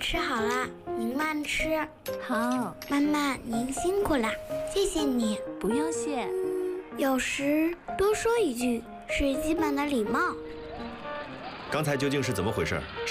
吃好了，您慢吃。 好， 妈妈您辛苦啦，谢谢你。 不用谢。 有时多说一句是基本的礼貌。 刚才究竟是怎么回事？